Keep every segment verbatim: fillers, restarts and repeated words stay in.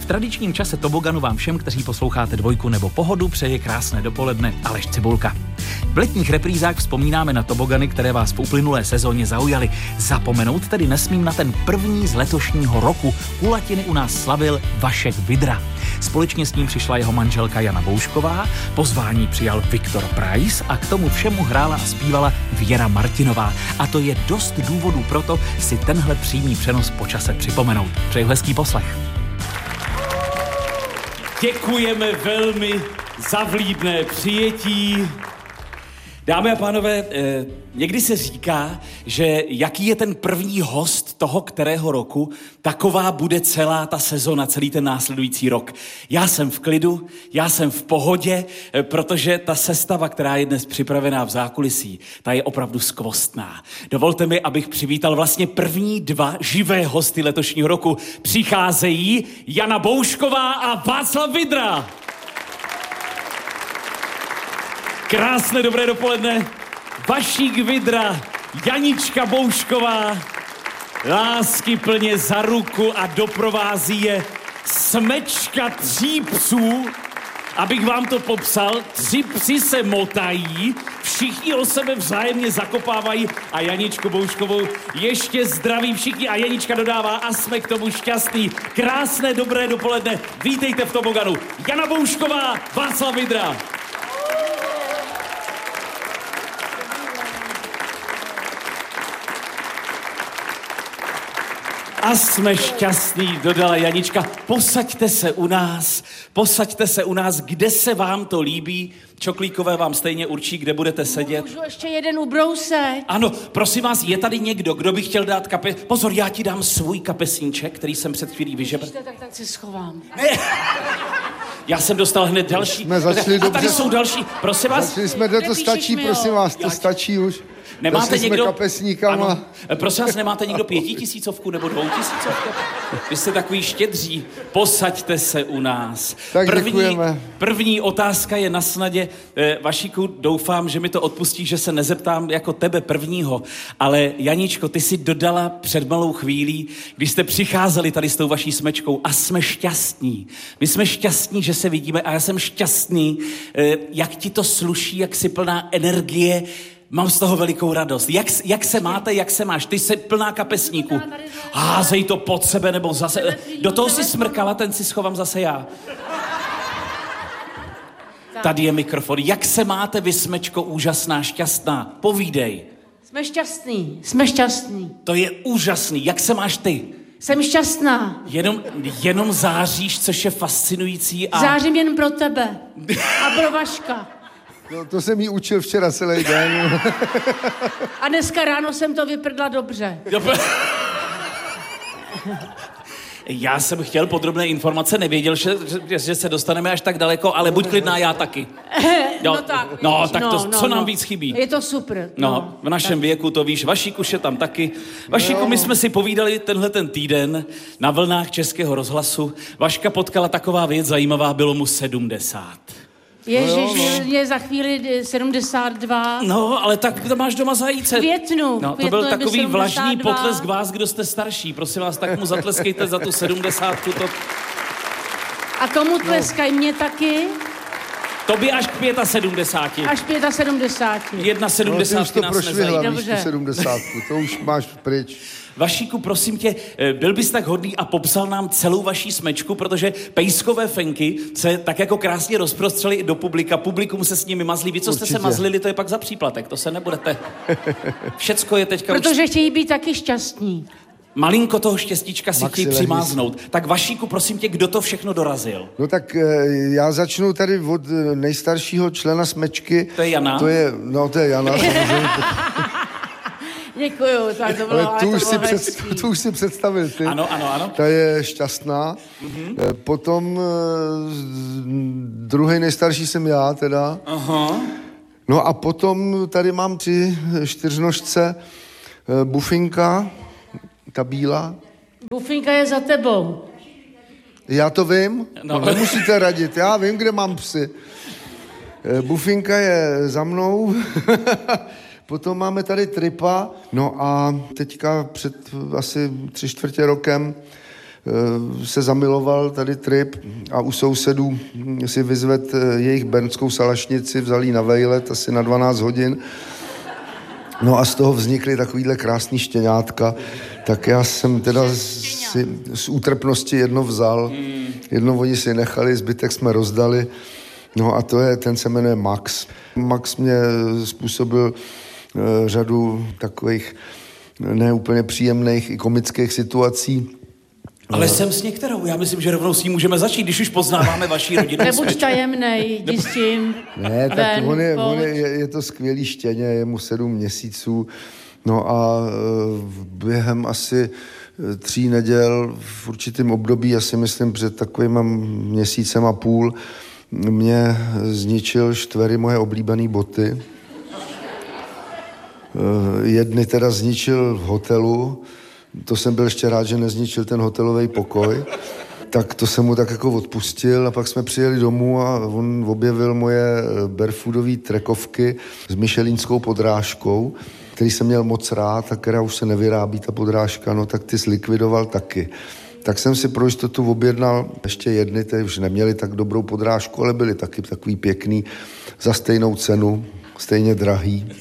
tradičním čase toboganu vám všem, kteří posloucháte Dvojku nebo Pohodu, přeje krásné dopoledne Aleš Cibulka. V letních reprízách vzpomínáme na tobogany, které vás v uplynulé sezóně zaujaly. Zapomenout tedy nesmím na ten první z letošního roku. Kulatiny u nás slavil Vašek Vidra. Společně s ním přišla jeho manželka Jana Boušková, pozvání přijal Viktor Preiss a k tomu všemu hrála a zpívala Věra Martinová. A to je dost důvodů pro to si tenhle přímý přenos po čase připomenout. Přeji hezký poslech. Děkujeme velmi za vlídné přijetí. Dámy a pánové, eh, někdy se říká, že jaký je ten první host toho kterého roku, taková bude celá ta sezona, celý ten následující rok. Já jsem v klidu, já jsem v pohodě, eh, protože ta sestava, která je dnes připravená v zákulisí, ta je opravdu skvostná. Dovolte mi, abych přivítal vlastně první dva živé hosty letošního roku. Přicházejí Jana Boušková a Václav Vidra. Krásné dobré dopoledne. Vašík Vidra, Janička Boušková, lásky plně za ruku a doprovází je smečka tří psů. Abych vám to popsal, tři psi se motají, všichni o sebe vzájemně zakopávají a Janičku Bouškovou ještě zdraví všichni a Janička dodává a jsme k tomu šťastný. Krásné dobré dopoledne, vítejte v toboganu. Jana Boušková, Václav Vidra. A jsme šťastní, dodala Janička. Posaďte se u nás, posaďte se u nás, kde se vám to líbí. Čoklíkové vám stejně určí, kde budete sedět. Můžu ještě jeden ubrousek? Ano, prosím vás, je tady někdo, kdo by chtěl dát kape... Pozor, já ti dám svůj kapesníček, který jsem před chvílí vyžebl. Tak, tak si schovám. Ne. Já jsem dostal hned další. Jsme začali a tady dobře. jsou další, prosím vás. Začali jsme, to stačí, prosím vás, to stačí už. Nemáte Jsme někdo... kapesníkama. Ano. Prosím vás, nemáte někdo pětitisícovku nebo dvoutisícovku? Vy jste takový štědří. Posaďte se u nás. Tak první, děkujeme. První otázka je na snadě. Vašíku, doufám, že mi to odpustí, že se nezeptám jako tebe prvního, ale Janičko, ty si dodala před malou chvílí, když jste přicházeli tady s tou vaší smečkou a jsme šťastní. My jsme šťastní, že se vidíme a já jsem šťastný, jak ti to sluší, jak jsi plná energie. Mám z toho velikou radost. Jak, jak se máte, jak se máš? Ty jsi plná kapesníků. Házej to pod sebe, nebo zase... Do toho si smrkala, ten si schovám zase já. Tady je mikrofon. Jak se máte vy, smečko, úžasná, šťastná? Povídej. Jsme šťastný, jsme šťastný. To je úžasný. Jak se máš ty? Jsem šťastná. Jenom, jenom záříš, což je fascinující. A... Zářím jen pro tebe. A pro Vaška. No, to jsem jí učil včera celý den. A dneska ráno jsem to vyprdla dobře. Já jsem chtěl podrobné informace, nevěděl, že, že, že se dostaneme až tak daleko, ale buď klidná, já taky. Jo, no tak. No, tak to, no, no, co nám no. víc chybí? Je to super. No, no v našem tak. věku to víš, Vašík už je tam taky. Vašíku, my jsme si povídali tenhle ten týden na vlnách Českého rozhlasu. Vaška potkala taková věc zajímavá, bylo mu sedmdesát. Ježiš, je za chvíli sedmdesát dva. No, ale tak to máš doma zajíce. Květnu. No, to byl takový vlažný potlesk vás, kdo jste starší. Prosím vás, tak mu zatleskejte za tu sedmdesátku. To... A komu tleskají? Mě taky? Tobě až k sedmdesáti pěti. Až sedmdesáti pěti. Jedna sedmdesátky no, nás prošvihla, nezajímá. víš, tu sedmdesátku, to už máš pryč. Vašíku, prosím tě, byl bys tak hodný a popsal nám celou vaší smečku, protože pejskové fenky se tak jako krásně rozprostřely i do publika. Publikum se s nimi mazlí. Vy, co jste Určitě. se mazlili, to je pak za příplatek. To se nebudete... Všecko je teďka... Protože už... chtějí být taky šťastní. Malinko toho štěstíčka si chtějí Maxi, přimáznout. Tak Vašíku, prosím tě, kdo to všechno dorazil? No tak já začnu tady od nejstaršího člena smečky. To je Jana? To je, no to je Jana. Děkuju, tak to bylo, ale tu, ale už to si bylo před, tu už si představil ty. Ano, ano, ano. Ta je šťastná. Mm-hmm. Potom druhý nejstarší jsem já teda. Aha. No a potom tady mám tři čtyřnožce. Bufinka, ta bílá. Bufinka je za tebou. Já to vím, no. No, nemusíte radit, já vím, kde mám psy. Bufinka je za mnou, potom máme tady Tripa, no a teďka před asi tři čtvrtě rokem se zamiloval tady trip a u sousedů si vyzvedl jejich bernskou salašnici, vzal jí na vejlet asi na dvanáct hodin. No a z toho vznikly takovýhle krásný štěňátka, tak já jsem teda si z útrpnosti jedno vzal, jedno oni si nechali, zbytek jsme rozdali, no a to je, ten se jmenuje Max. Max mě způsobil uh, řadu takových neúplně příjemných i komických situací. Ale jsem s některou, já myslím, že rovnou s ní můžeme začít, když už poznáváme vaší rodinu. Nebuď tajemnej, jdi s tím. Ne, tak ven, on je, on je, je to skvělý štěně, je mu sedm měsíců, no a během asi tří neděl v určitém období, já si myslím před takovým měsícem a půl, mě zničil štvery moje oblíbené boty. Jedny teda zničil v hotelu, to jsem byl ještě rád, že nezničil ten hotelový pokoj, tak to jsem mu tak jako odpustil a pak jsme přijeli domů a on objevil moje barefootové trekovky s michelinskou podrážkou, který jsem měl moc rád a která už se nevyrábí, ta podrážka, no tak ty zlikvidoval taky. Tak jsem si pro jistotu objednal ještě jedny, ty už neměli tak dobrou podrážku, ale byly taky takový pěkný, za stejnou cenu, stejně drahý.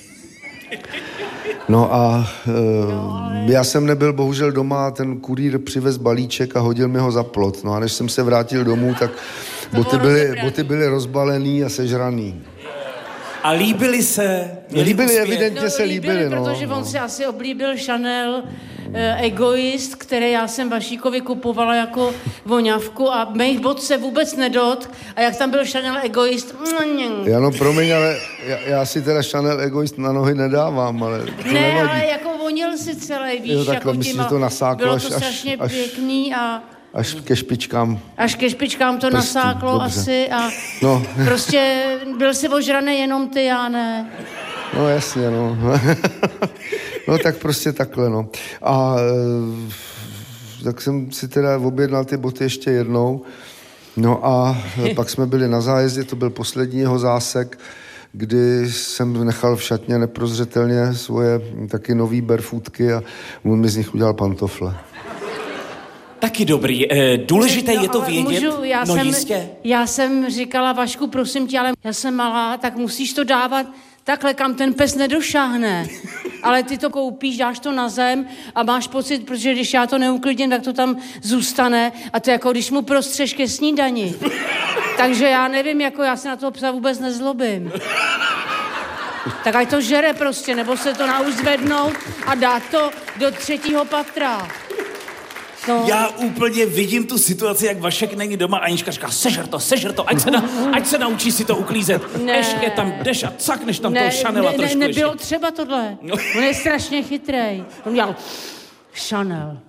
No a e, já jsem nebyl bohužel doma, ten kurýr přivez balíček a hodil mi ho za plot. No a než jsem se vrátil domů, tak boty byly, boty byly rozbalený a sežraný. A líbili se? Líbili, evidentně no, se líbili, líbili, no. Protože on si asi oblíbil Chanel eh, Egoist, který já jsem Vašíkovi kupovala jako voňavku a mých bot se vůbec nedot a jak tam byl Chanel Egoist... Já no, promiň, ale já, já si teda Chanel Egoist na nohy nedávám, ale to ne, nevadí. ale jako vonil si celý, víš, jo, takhle, jako myslím, tím, že to nasáklo bylo až, to strašně až, pěkný a... Až ke špičkám. Až ke špičkám to prstů, nasáklo dobře. asi a no. prostě byl si ožraný jenom ty, já ne. No jasně, no. No tak prostě takhle, no. A e, tak jsem si teda objednal ty boty ještě jednou. No a pak jsme byli na zájezdě, to byl poslední jeho zásek, kdy jsem nechal v šatně neprozřetelně svoje taky nový barefootky a on mi z nich udělal pantofle. Taky dobrý. E, důležité no, je to vědět. Můžu, já no jsem, jistě. Já jsem říkala, Vašku, prosím tě, ale já jsem malá, tak musíš to dávat takhle, kam ten pes nedošáhne. Ale ty to koupíš, dáš to na zem a máš pocit, protože když já to neuklidím, tak to tam zůstane a to jako když mu prostřeš ke snídani. Takže já nevím, jako já se na toho psa vůbec nezlobím. Tak ať to žere prostě, nebo se to nauč zvednout a dát to do třetího patra. No. Já úplně vidím tu situaci, jak Vašek není doma a Anička říká, sežer to, sežer to, ať se, na, ať se naučí si to uklízet. Ne. Ještě tam jdeš a cakneš tam ne, toho Chanela ne, trošku ne, nebylo ještě. třeba tohle. No. On je strašně chytrej. On dělal Chanel.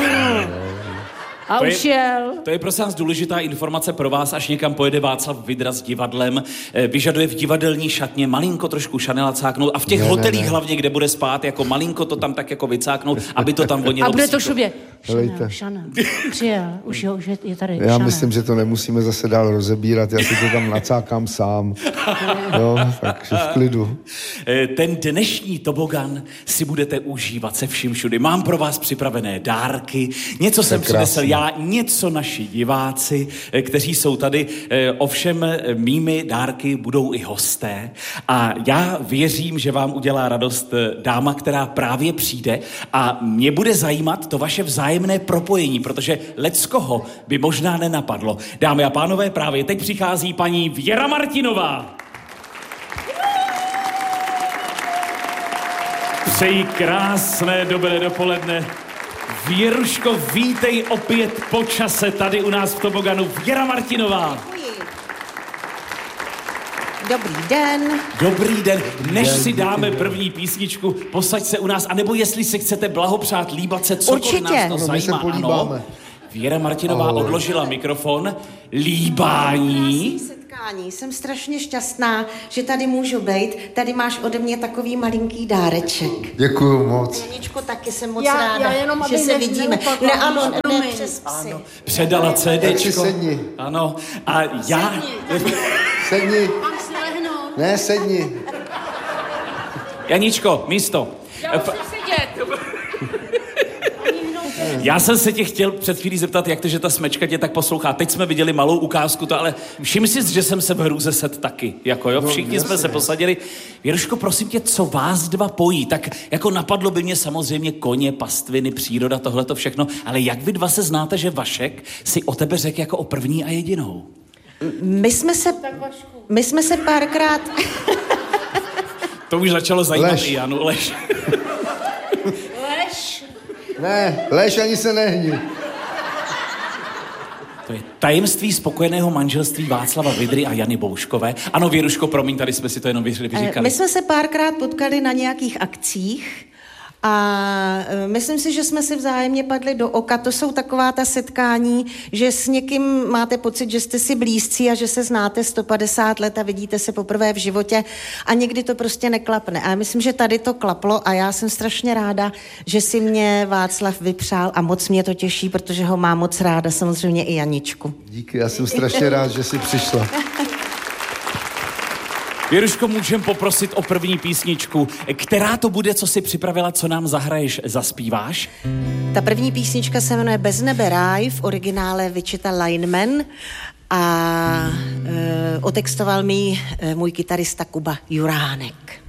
A To už je, jel. to je prosím vás důležitá informace pro vás, až někam pojede Václav Vydra s divadlem. Eh, vyžaduje v divadelní šatně malinko trošku Chanela cáknout a v těch ne, hotelích ne, ne. hlavně, kde bude spát, jako malinko to tam tak jako vycáknout, aby to tam vonilo. A bude to psíko. šubě. Chanel, Helejte. Chanel. Přijel. Už, jo, už je, je tady. Já Chanel. myslím, že to nemusíme zase dál rozebírat, já si to tam nacákám sám. Jo, takže v klidu. Eh, Ten dnešní tobogan si budete užívat se vším všudy. Mám pro vás připravené dárky, něco jsem přinesl krásný. já, něco naši diváci, eh, kteří jsou tady. Eh, Ovšem eh, mými dárky budou i hosté a já věřím, že vám udělá radost eh, dáma, která právě přijde a mě bude zajímat to vaše vzájemné propojení, protože leckoho by možná nenapadlo. Dámy a pánové, právě teď přichází paní Věra Martinová. Přeji krásné dobré dopoledne. Věruško, vítej opět po čase tady u nás v toboganu. Věra Martinová. Dobrý den. Dobrý den. Než si dáme první písničku, posaď se u nás, anebo jestli si chcete blahopřát, líbat se, cokoliv Určitě. nás to No, my se zajímá. políbáme. Ano. Věra Martinová Ahoj. odložila mikrofon. Líbání. Setkání. Jsem strašně šťastná, že tady můžu být. Tady máš ode mě takový malinký dáreček. Děkuju moc. Janičko, taky jsem moc Já- ráda, já jenom, že aby se ne- vidíme. neopakovala, Ne, ano, ne, promiň. přes psy. Předala Tak si CDčko. sedni. Ano. A já... Sedni. Mám si lehnout. Ne, sedni. Janičko, místo. Já už chci sedět. Já jsem se tě chtěl před chvílí zeptat, jak to, že ta smečka tě tak poslouchá. Teď jsme viděli malou ukázku, to ale všim si, že jsem se v hruze set taky. Jako jo, všichni no, jsme se posadili. Věruško, prosím tě, co vás dva pojí? Tak jako napadlo by mě samozřejmě koně, pastviny, příroda, tohleto všechno, ale jak vy dva se znáte, že Vašek si o tebe řekl jako o první a jedinou? My jsme se, my jsme se párkrát... To už začalo zajímat lež. I Janu, lež. Lež. Ne, lež ani se nehni. To je tajemství spokojeného manželství Václava Vydry a Jany Bouškové. Ano, Věruško, promiň, tady jsme si to jenom vyříkali. My jsme se párkrát potkali na nějakých akcích a myslím si, že jsme si vzájemně padli do oka. To jsou taková ta setkání, že s někým máte pocit, že jste si blízcí a že se znáte sto padesát let a vidíte se poprvé v životě a někdy to prostě neklapne. A myslím, že tady to klaplo a já jsem strašně ráda, že si mě Václav vypřál a moc mě to těší, protože ho mám moc ráda, samozřejmě i Janičku. Díky, já jsem strašně rád, že jsi přišla. Věruško, můžem poprosit o první písničku. Která to bude, co si připravila, co nám zahraješ, zaspíváš? Ta první písnička se jmenuje Bez nebe ráj, v originále vyčítal Lineman a e, otextoval mi e, můj kytarista Kuba Juránek.